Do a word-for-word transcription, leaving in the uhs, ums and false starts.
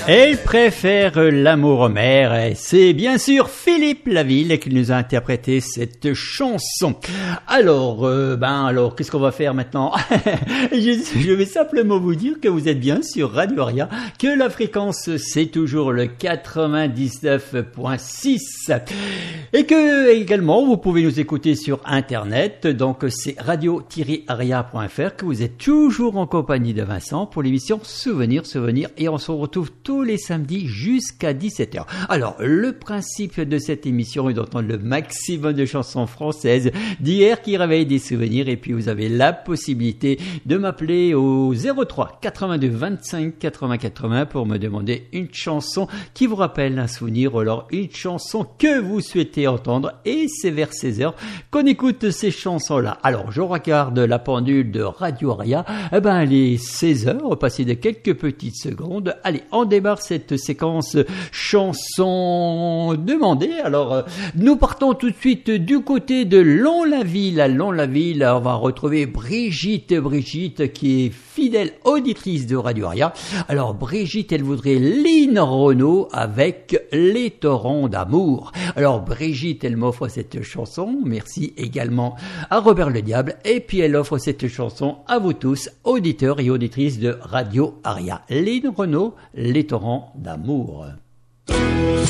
Elle préfère l'amour mère. C'est bien sûr Philippe Laville qui nous a interprété cette chanson. Alors, euh, ben alors, qu'est-ce qu'on va faire maintenant? je, je vais simplement vous dire que vous êtes bien sur Radio Aria, que la fréquence c'est toujours le quatre-vingt-dix-neuf point six et que également vous pouvez nous écouter sur internet. Donc c'est radio tiret aria point f r, que vous êtes toujours en compagnie de Vincent pour l'émission Souvenirs, Souvenirs, et on se retrouve tous les samedis jusqu'à dix-sept heures. Alors, le principe de cette émission est d'entendre le maximum de chansons françaises d'hier qui réveillent des souvenirs, et puis vous avez la possibilité de m'appeler au zéro trois quatre-vingt-deux vingt-cinq quatre-vingts quatre-vingts pour me demander une chanson qui vous rappelle un souvenir, ou alors une chanson que vous souhaitez entendre, et c'est vers seize heures qu'on écoute ces chansons-là. Alors, je regarde la pendule de Radio Aria, eh ben, les seize heures, passé de quelques petites secondes. Allez, on démarre cette séquence chanson demandée. Alors, euh, nous partons tout de suite du côté de Lons-la-Ville. À Lons-la-Ville, on va retrouver Brigitte, Brigitte qui est fidèle auditrice de Radio Aria. Alors, Brigitte, elle voudrait Lynn Renaud avec Les Torrents d'amour. Alors, Brigitte, elle m'offre cette chanson. Merci également à Robert le Diable. Et puis, elle offre cette chanson à vous tous, auditeurs et auditrices de Radio Aria. Lynn Renaud, Les Torrents d'amour.